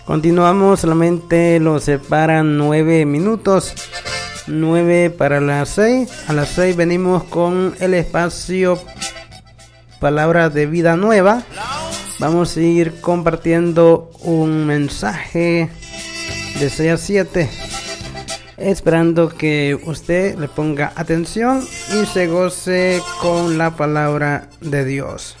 Continuamos, solamente lo separan 9 minutos. 9 para las 6. A las 6 venimos con el espacio Palabras de Vida Nueva. Vamos a ir compartiendo un mensaje de 6 a 7. Esperando que usted le ponga atención y se goce con la palabra de Dios.